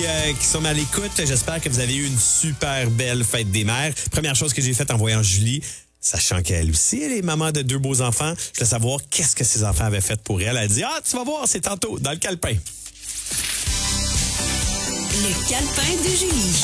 Qui sont à l'écoute. J'espère que vous avez eu une super belle fête des mères. Première chose que j'ai faite en voyant Julie, sachant qu'elle aussi, elle est maman de 2 beaux enfants, je voulais savoir qu'est-ce que ses enfants avaient fait pour elle. Elle a dit, tu vas voir, c'est tantôt, dans le calepin. Le calepin de Julie.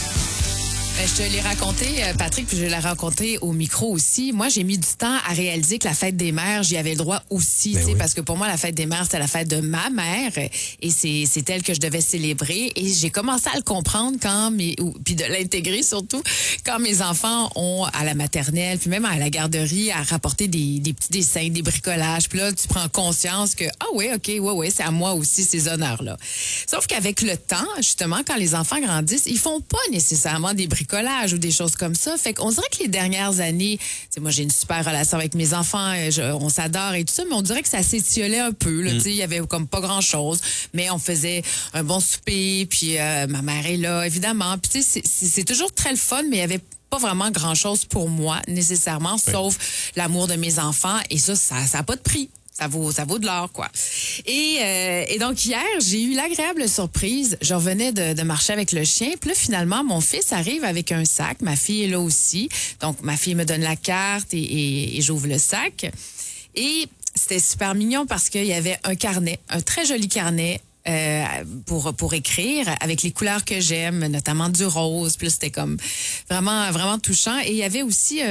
Je te l'ai raconté, Patrick, puis je l'ai raconté au micro aussi. Moi, j'ai mis du temps à réaliser que la fête des mères, j'y avais le droit aussi, oui. parce que pour moi, la fête des mères, c'était la fête de ma mère et c'est elle que je devais célébrer. Et j'ai commencé à le comprendre puis de l'intégrer surtout, quand mes enfants ont, à la maternelle, puis même à la garderie, à rapporter des petits dessins, des bricolages. Puis là, tu prends conscience que, c'est à moi aussi ces honneurs-là. Sauf qu'avec le temps, justement, quand les enfants grandissent, ils font pas nécessairement des bricolages ou des choses comme ça. Fait qu'on dirait que les dernières années, moi j'ai une super relation avec mes enfants, on s'adore et tout ça, mais on dirait que ça s'étiolait un peu. Il y avait comme pas grand-chose, mais on faisait un bon souper, puis ma mère est là, évidemment. Puis c'est toujours très le fun, mais il y avait pas vraiment grand-chose pour moi, nécessairement, sauf l'amour de mes enfants. Et ça a pas de prix. Ça vaut de l'or, quoi. Et donc, hier, j'ai eu l'agréable surprise. Je revenais de marcher avec le chien. Puis là, finalement, mon fils arrive avec un sac. Ma fille est là aussi. Donc, ma fille me donne la carte et j'ouvre le sac. Et c'était super mignon parce qu'il y avait un carnet, un très joli carnet pour écrire avec les couleurs que j'aime, notamment du rose. Puis là, c'était comme vraiment, vraiment touchant. Et il y avait aussi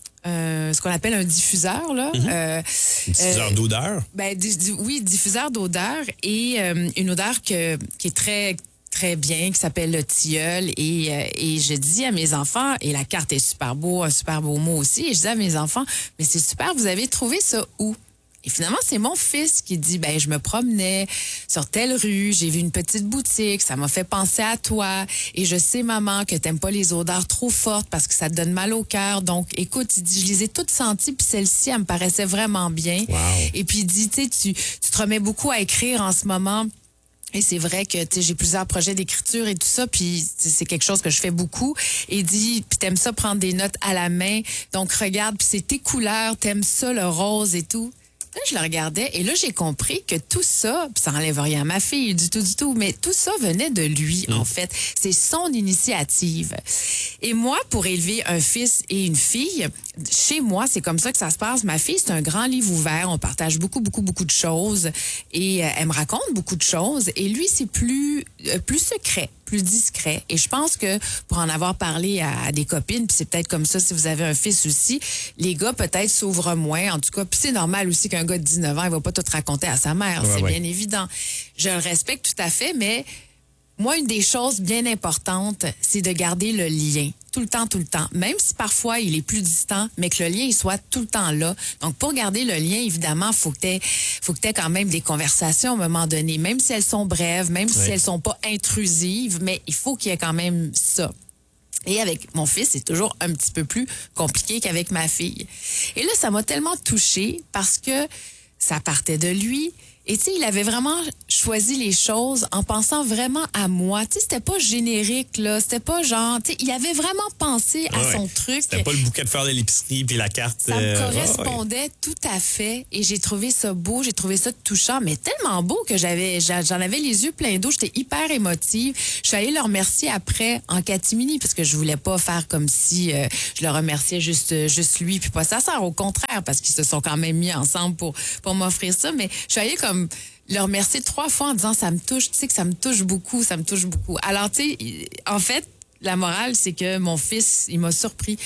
ce qu'on appelle un diffuseur, là. Diffuseur d'odeur? Oui, diffuseur d'odeur et une odeur qui est très très bien, qui s'appelle le tilleul. Et je dis à mes enfants, et la carte est super beau, un super beau mot aussi, et je dis à mes enfants, mais c'est super, vous avez trouvé ça où? Et finalement, c'est mon fils qui dit, je me promenais sur telle rue, j'ai vu une petite boutique, ça m'a fait penser à toi. Et je sais, maman, que t'aimes pas les odeurs trop fortes parce que ça te donne mal au cœur. Donc, écoute, il dit, je les ai toutes senties, puis celle-ci, elle me paraissait vraiment bien. Wow. Et puis, il dit, tu te remets beaucoup à écrire en ce moment. Et c'est vrai que j'ai plusieurs projets d'écriture et tout ça, puis c'est quelque chose que je fais beaucoup. Et dit, puis t'aimes ça prendre des notes à la main. Donc, regarde, puis c'est tes couleurs, t'aimes ça, le rose et tout. Là, je le regardais et là, j'ai compris que tout ça, puis ça enlève rien à ma fille du tout, mais tout ça venait de lui, en fait. C'est son initiative. Et moi, pour élever un fils et une fille, chez moi, c'est comme ça que ça se passe. Ma fille, c'est un grand livre ouvert. On partage beaucoup de choses et elle me raconte beaucoup de choses. Et lui, c'est plus secret, plus discret. Et je pense que pour en avoir parlé à des copines, puis c'est peut-être comme ça si vous avez un fils aussi, les gars peut-être s'ouvrent moins. En tout cas, puis c'est normal aussi qu'un gars de 19 ans, il va pas tout raconter à sa mère. C'est bien évident. Je le respecte tout à fait, mais moi, une des choses bien importantes, c'est de garder le lien. Tout le temps. Même si parfois il est plus distant, mais que le lien il soit tout le temps là. Donc, pour garder le lien, évidemment, faut que t'aies quand même des conversations à un moment donné, même si elles sont brèves, même si elles sont pas intrusives, mais il faut qu'il y ait quand même ça. Et avec mon fils, c'est toujours un petit peu plus compliqué qu'avec ma fille. Et là, ça m'a tellement touchée parce que ça partait de lui. Et tu sais, il avait vraiment choisi les choses en pensant vraiment à moi. Tu sais, c'était pas générique, là. C'était pas genre... Tu sais, il avait vraiment pensé à son truc. C'était pas le bouquet de fleurs de l'épicerie puis la carte... Ça me correspondait tout à fait. Et j'ai trouvé ça beau, j'ai trouvé ça touchant, mais tellement beau que j'en avais les yeux pleins d'eau. J'étais hyper émotive. Je suis allée le remercier après en catimini parce que je voulais pas faire comme si je le remerciais juste lui puis pas sa sœur. Au contraire, parce qu'ils se sont quand même mis ensemble pour m'offrir ça. Mais je suis allée comme le remercier 3 fois en disant ça me touche, tu sais que ça me touche beaucoup. Alors, tu sais, en fait, la morale, c'est que mon fils, il m'a surpris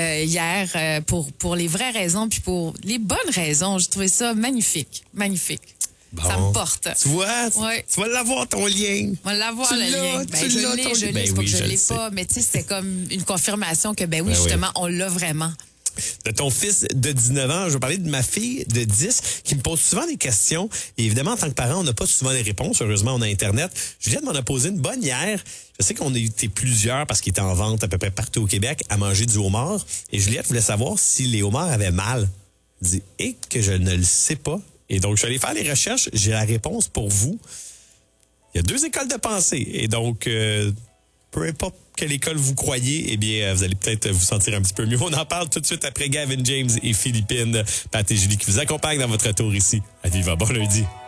hier pour les vraies raisons puis pour les bonnes raisons. J'ai trouvé ça magnifique. Bon. Ça me porte. Tu vois, tu vas l'avoir ton lien. On va l'avoir le lien. Je l'ai, c'est pas que je l'ai pas, mais tu sais, c'était comme une confirmation que justement, on l'a vraiment. De ton fils de 19 ans, je vais parler de ma fille de 10 qui me pose souvent des questions. Et évidemment, en tant que parent, on n'a pas souvent les réponses. Heureusement, on a Internet. Juliette m'en a posé une bonne hier. Je sais qu'on a été plusieurs, parce qu'il était en vente à peu près partout au Québec, à manger du homard. Et Juliette voulait savoir si les homards avaient mal. Je dis, que je ne le sais pas. Et donc, je suis allé faire les recherches. J'ai la réponse pour vous. Il y a 2 écoles de pensée. Et donc, peu importe quelle école vous croyez, eh bien, vous allez peut-être vous sentir un petit peu mieux. On en parle tout de suite après Gavin James et Philippine. Pat et Julie qui vous accompagnent dans votre tour ici à Viva. Bon lundi.